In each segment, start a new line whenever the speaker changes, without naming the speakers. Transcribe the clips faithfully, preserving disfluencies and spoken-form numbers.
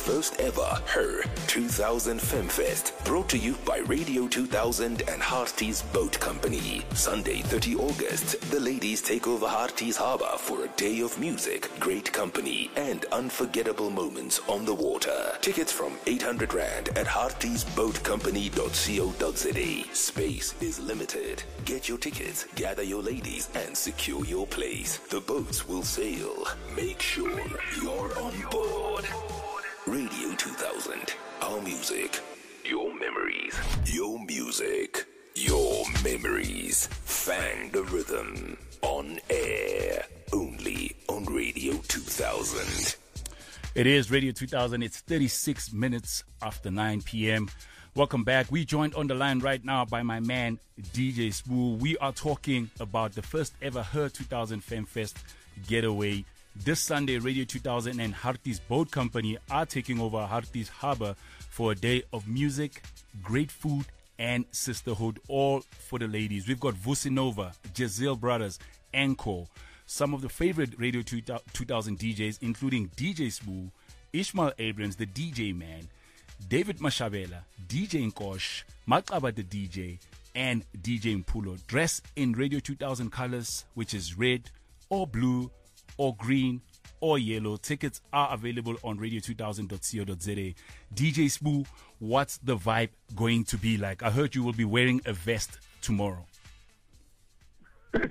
first ever Her two thousand FemFest, brought to you by Radio two thousand and Hearties Boat Company. Sunday, thirtieth of August, the ladies take over Hearties Harbour for a day of music, great company, and unforgettable moments on the water. Tickets from eight hundred rand at hearties boat company dot co dot za. Space is limited. Get your tickets, gather your ladies, and secure your place. The boats will sail. Make sure you're on board. Radio two thousand. Our music. Your memories. Your music. Your memories. Fang the rhythm. On air. Only on Radio two thousand.
It is Radio two thousand. It's thirty-six minutes after nine p.m. Welcome back. We joined on the line right now by my man, D J Sbu. We are talking about the first ever Her two thousand FemFest getaway. This Sunday, Radio two thousand and Hearties Boat Company are taking over Hearties Harbour for a day of music, great food, and sisterhood, all for the ladies. We've got Vusinova, Jazeel Brothers, Encore, some of the favorite Radio two thousand D Js, including D J Sbu, Ishmael Abrams, the D J man, David Mashabela, D J Nkosh, Maqaba the D J, and D J Mpulo, dressed in Radio two thousand colors, which is red or blue or green or yellow. Tickets are available on radio two thousand dot co dot za. D J Sbu, what's the vibe going to be like? I heard you will be wearing a vest tomorrow.
Hey,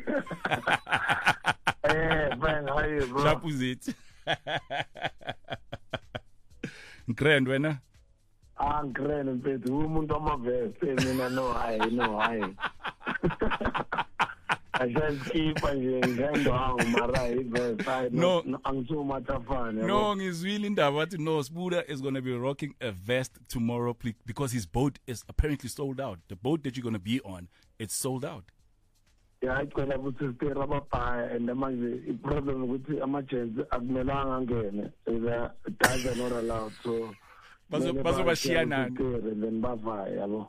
man, how are you, bro?
Sharp is it? Grand, when?
I'm grand, but who on my vest? I mean, I know, I know, I. I just keep on going down my right vest.
No,
I'm so much fun.
No, he's really that. What no, Sbuda is going to be rocking a vest tomorrow because his boat is apparently sold out. The boat that you're going to be on, it's sold out.
Yeah, I can have to stay rubber pie, and the problem with the amateurs, Agmelang again, is that guys are not allowed. So,
Bazo Bashiana.
And then Bava,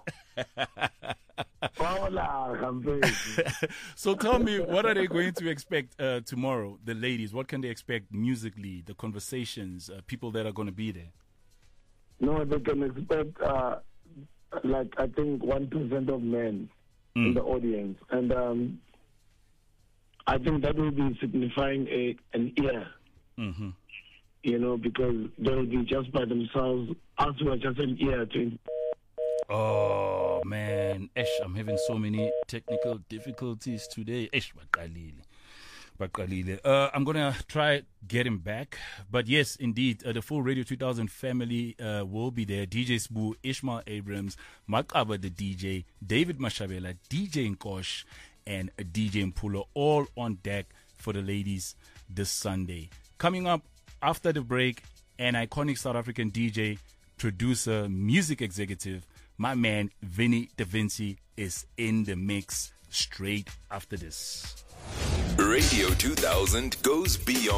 So tell me, what are they going to expect uh, tomorrow, the ladies? What can they expect musically, the conversations, uh, people that are going to be there?
No, they can expect, uh, like, I think one percent of men mm. in the audience. And um, I think that will be signifying a an ear.
Mm-hmm.
You know, because they'll be just by themselves, us who are just an ear to.
Oh man, Esh, I'm having so many technical difficulties today. Esh, Bakalile. Bakalile. Uh, I'm gonna try get him back. But yes, indeed, uh, the full Radio two thousand family uh, will be there. D J Sbu, Ishmael Abrams, Maqaba the D J, David Mashabela, D J Nkosh, and D J Mpulo, all on deck for the ladies this Sunday. Coming up after the break, an iconic South African D J, producer, music executive, my man Vinny Da Vinci is in the mix straight after this.
Radio two thousand goes beyond